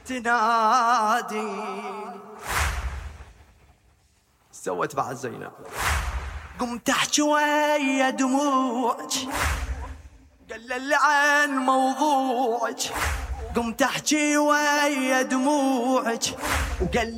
تنادي. سوت بعد زينب. قمت احكي ويا دموعك قلل عن موضوعك. قمت احكي ويا دموعك وقلل